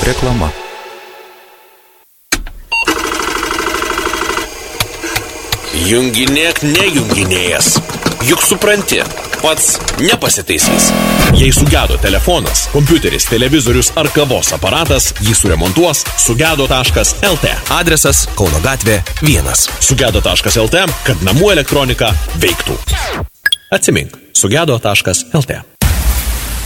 Reklama. Junginėk nejunginėjęs. Juk supranti, pats nepasitaisys. Jei sugedo telefonas, kompiuteris, televizorius ar kavos aparatas, jį suremontuos sugedo.lt. Adresas Kauno gatvė 1. Sugedo.lt, kad namų elektronika veiktų. Atsimink, sugedo.lt.